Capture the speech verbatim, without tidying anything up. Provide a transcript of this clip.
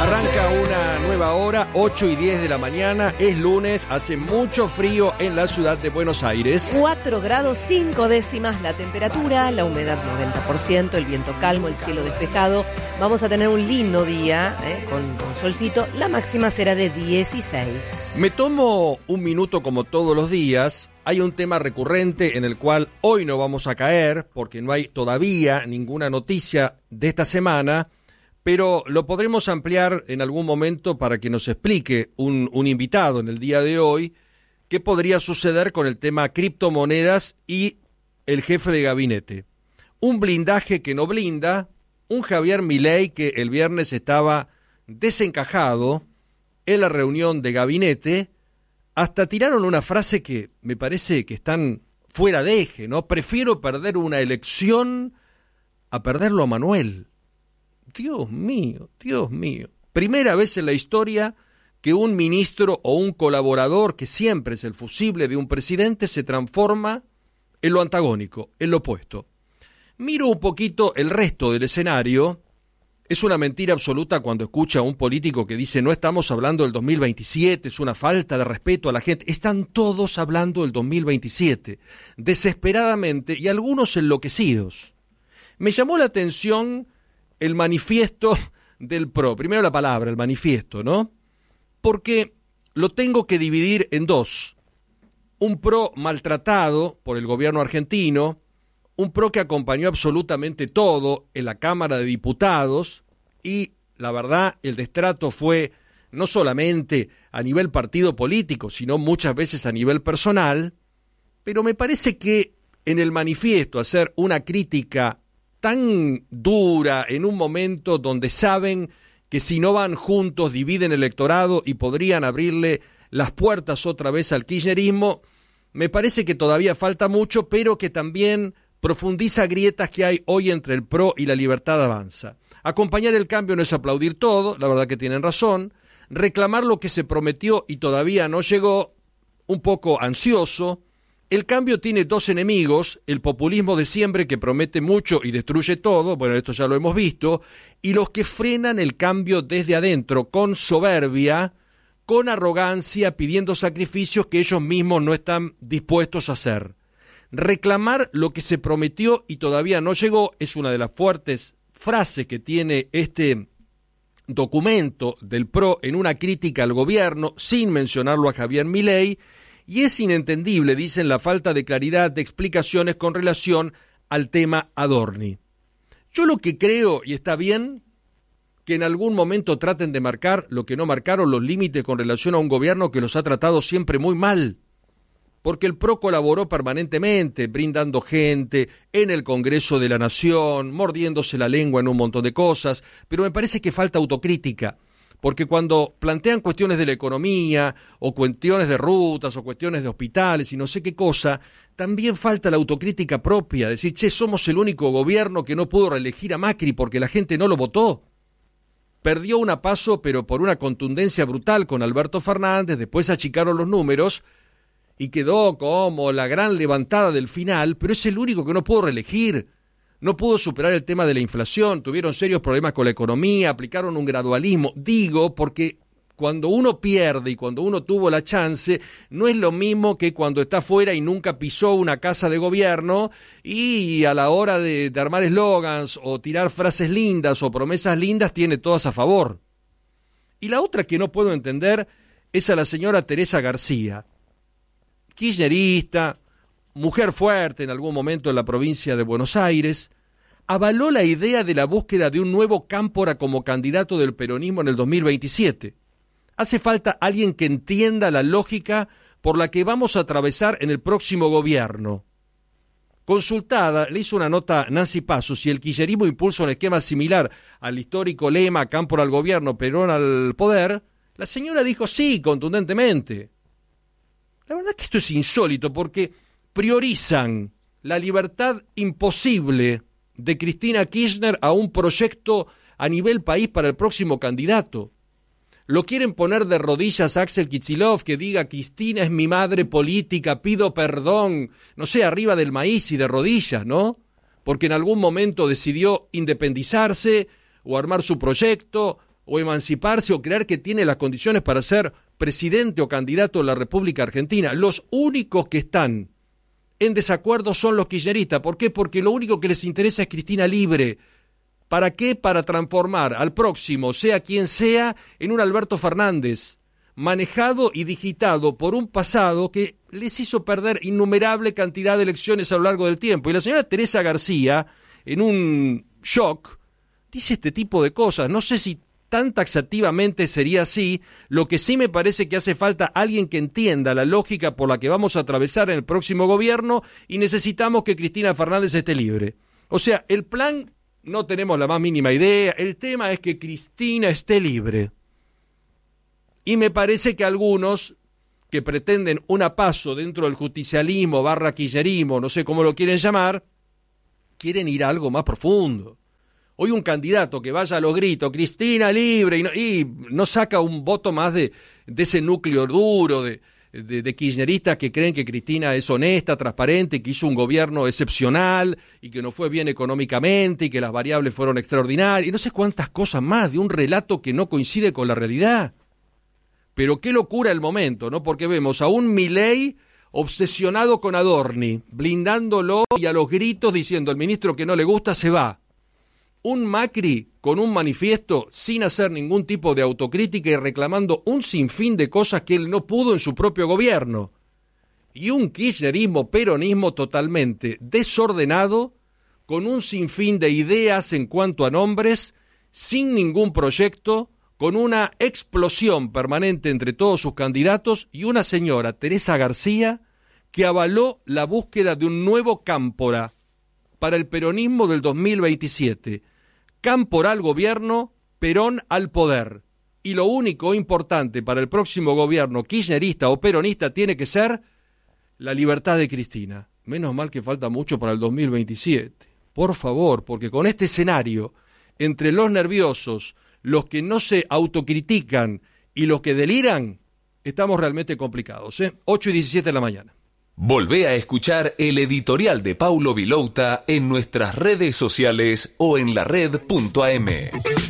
Arranca una nueva hora, ocho y diez de la mañana, es lunes, hace mucho frío en la ciudad de Buenos Aires. cuatro grados cinco décimas la temperatura, la humedad noventa por ciento, el viento calmo, el cielo despejado. Vamos a tener un lindo día, eh, con, con solcito, la máxima será de dieciséis. Me tomo un minuto como todos los días. Hay un tema recurrente en el cual hoy no vamos a caer, porque no hay todavía ninguna noticia de esta semana, pero lo podremos ampliar en algún momento para que nos explique un, un invitado en el día de hoy qué podría suceder con el tema criptomonedas y el jefe de gabinete. Un blindaje que no blinda, un Javier Milei que el viernes estaba desencajado en la reunión de gabinete. Hasta tiraron una frase que me parece que están fuera de eje, ¿no? Prefiero perder una elección a perderlo a Manuel. Dios mío, Dios mío. Primera vez en la historia que un ministro o un colaborador, que siempre es el fusible de un presidente, se transforma en lo antagónico, en lo opuesto. Miro un poquito el resto del escenario. Es una mentira absoluta cuando escucha a un político que dice no estamos hablando del dos mil veintisiete, es una falta de respeto a la gente. Están todos hablando del dos mil veintisiete, desesperadamente y algunos enloquecidos. Me llamó la atención el manifiesto del P R O. Primero la palabra, el manifiesto, ¿no? Porque lo tengo que dividir en dos. Un P R O maltratado por el gobierno argentino, un P R O que acompañó absolutamente todo en la Cámara de Diputados y, la verdad, el destrato fue no solamente a nivel partido político, sino muchas veces a nivel personal, pero me parece que en el manifiesto hacer una crítica tan dura en un momento donde saben que si no van juntos dividen el electorado y podrían abrirle las puertas otra vez al kirchnerismo, me parece que todavía falta mucho, pero que también profundiza grietas que hay hoy entre el P R O y la Libertad Avanza. Acompañar el cambio no es aplaudir todo, la verdad que tienen razón. Reclamar lo que se prometió y todavía no llegó, un poco ansioso. El cambio tiene dos enemigos, el populismo de siempre que promete mucho y destruye todo, bueno, esto ya lo hemos visto, y los que frenan el cambio desde adentro, con soberbia, con arrogancia, pidiendo sacrificios que ellos mismos no están dispuestos a hacer. Reclamar lo que se prometió y todavía no llegó es una de las fuertes frases que tiene este documento del P R O en una crítica al gobierno, sin mencionarlo a Javier Milei, y es inentendible, dicen, la falta de claridad de explicaciones con relación al tema Adorni. Yo lo que creo, y está bien, que en algún momento traten de marcar lo que no marcaron los límites con relación a un gobierno que los ha tratado siempre muy mal. Porque el P R O colaboró permanentemente, brindando gente en el Congreso de la Nación, mordiéndose la lengua en un montón de cosas, pero me parece que falta autocrítica, porque cuando plantean cuestiones de la economía, o cuestiones de rutas, o cuestiones de hospitales y no sé qué cosa, también falta la autocrítica propia, decir, che, somos el único gobierno que no pudo reelegir a Macri porque la gente no lo votó. Perdió un paso, pero por una contundencia brutal con Alberto Fernández, después achicaron los números, y quedó como la gran levantada del final, pero es el único que no pudo reelegir, no pudo superar el tema de la inflación, tuvieron serios problemas con la economía, aplicaron un gradualismo, digo, porque cuando uno pierde y cuando uno tuvo la chance, no es lo mismo que cuando está fuera y nunca pisó una casa de gobierno y a la hora de, de armar eslogans o tirar frases lindas o promesas lindas tiene todas a favor. Y la otra que no puedo entender es a la señora Teresa García, kirchnerista, mujer fuerte en algún momento en la provincia de Buenos Aires, avaló la idea de la búsqueda de un nuevo Cámpora como candidato del peronismo en el dos mil veintisiete. Hace falta alguien que entienda la lógica por la que vamos a atravesar en el próximo gobierno. Consultada, le hizo una nota Nancy Paso si el kirchnerismo impulsa un esquema similar al histórico lema Cámpora al gobierno, Perón al poder. La señora dijo sí, contundentemente. La verdad es que esto es insólito porque priorizan la libertad imposible de Cristina Kirchner a un proyecto a nivel país para el próximo candidato. Lo quieren poner de rodillas a Axel Kicillof, que diga Cristina es mi madre política, pido perdón, no sé, arriba del maíz y de rodillas, ¿no? Porque en algún momento decidió independizarse o armar su proyecto o emanciparse o creer que tiene las condiciones para ser presidente o candidato de la República Argentina. Los únicos que están en desacuerdo son los kirchneristas. ¿Por qué? Porque lo único que les interesa es Cristina libre. ¿Para qué? Para transformar al próximo, sea quien sea, en un Alberto Fernández, manejado y digitado por un pasado que les hizo perder innumerable cantidad de elecciones a lo largo del tiempo. Y la señora Teresa García, en un shock, dice este tipo de cosas. No sé si tan taxativamente sería así. Lo que sí me parece que hace falta alguien que entienda la lógica por la que vamos a atravesar en el próximo gobierno y necesitamos que Cristina Fernández esté libre. O sea, el plan no tenemos la más mínima idea. El tema es que Cristina esté libre. Y me parece que algunos que pretenden un paso dentro del justicialismo, barra kirchnerismo, no sé cómo lo quieren llamar, quieren ir a algo más profundo. Hoy un candidato que vaya a los gritos, Cristina libre, y no, y no saca un voto más de, de ese núcleo duro, de, de, de kirchneristas que creen que Cristina es honesta, transparente, que hizo un gobierno excepcional y que no fue bien económicamente y que las variables fueron extraordinarias, y no sé cuántas cosas más, de un relato que no coincide con la realidad. Pero qué locura el momento, ¿no? Porque vemos a un Milei obsesionado con Adorni, blindándolo y a los gritos diciendo, el ministro que no le gusta se va. Un Macri con un manifiesto sin hacer ningún tipo de autocrítica y reclamando un sinfín de cosas que él no pudo en su propio gobierno. Y un kirchnerismo, peronismo totalmente desordenado, con un sinfín de ideas en cuanto a nombres, sin ningún proyecto, con una explosión permanente entre todos sus candidatos y una señora, Teresa García, que avaló la búsqueda de un nuevo Cámpora para el peronismo del dos mil veintisiete. Cámpora al gobierno, Perón al poder. Y lo único importante para el próximo gobierno kirchnerista o peronista tiene que ser la libertad de Cristina. Menos mal que falta mucho para el dos mil veintisiete. Por favor, porque con este escenario, entre los nerviosos, los que no se autocritican y los que deliran, estamos realmente complicados, ¿eh? ocho y diecisiete de la mañana. Volvé a escuchar el editorial de Paulo Vilouta en nuestras redes sociales o en la red punto a m.